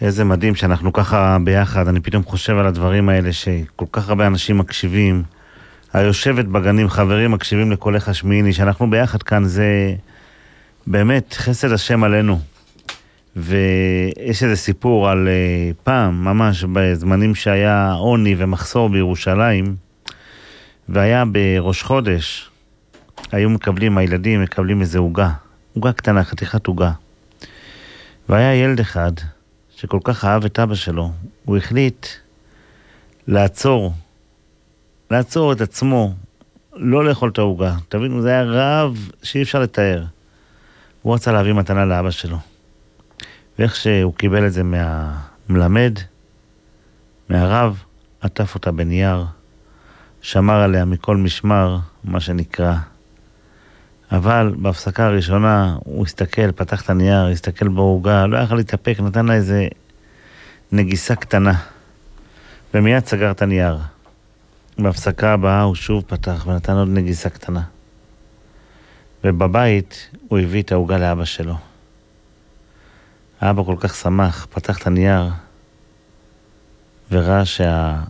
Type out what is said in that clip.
איזה מדהים שאנחנו ככה ביחד, אני פתאום חושב על הדברים האלה שכל כך הרבה אנשים מקשיבים, היושבת בגנים, חברים מקשיבים לקולך השמיעיני, שאנחנו ביחד כאן, זה באמת חסד השם עלינו. ויש איזה סיפור על פעם, ממש בזמנים שהיה עוני ומחסור בירושלים, והיה בראש חודש, היו מקבלים, הילדים מקבלים איזה עוגה קטנה, חתיכת עוגה. והיה ילד אחד שכל כך אהב את אבא שלו, הוא החליט לעצור את עצמו, לא לאכול את העוגה. תבינו, זה היה רעב שאי אפשר לתאר. הוא רצה להביא מתנה לאבא שלו. ואיך שהוא קיבל את זה מהמלמד, מהרב, עטף אותה בנייר, שמר עליה מכל משמר, מה שנקרא. אבל בהפסקה הראשונה הוא הסתכל, פתח את הנייר, הסתכל בעוגה, לא יכול להתאפק, נתן לה איזה נגיסה קטנה. ומיד סגר את הנייר. בהפסקה הבאה הוא שוב פתח ונתן עוד נגיסה קטנה. ובבית הוא הביא את העוגה לאבא שלו. האבא כל כך שמח, פתח את הנייר וראה